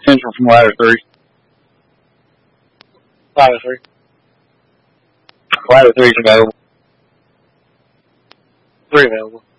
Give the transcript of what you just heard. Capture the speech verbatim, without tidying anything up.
Central from ladder three. Ladder three. Ladder three is available. Three available.